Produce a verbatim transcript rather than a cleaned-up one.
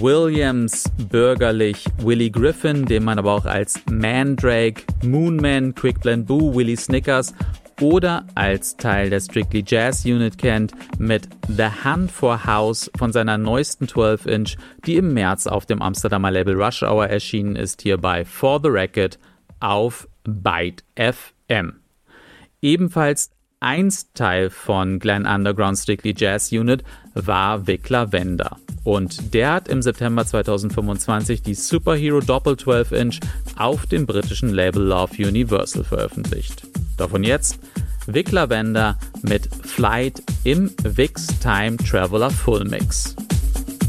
Williams, bürgerlich Willie Griffin, den man aber auch als Mandrake, Moonman, Quickblend Boo, Willie Snickers oder als Teil der Strictly Jazz Unit kennt, mit The Hunt for House von seiner neuesten zwölf Inch, die im März auf dem Amsterdamer Label Rush Hour erschienen ist, hier bei For the Record auf Byte F M. Ebenfalls einst Teil von Glenn Underground Strictly Jazz Unit war Vic Lavender. Und der hat im September zweitausendfünfundzwanzig die Superhero Doppel zwölf Inch auf dem britischen Label Love Universal veröffentlicht. Davon jetzt Vic Lavender mit Flight im Vic's Time Traveler Full Mix.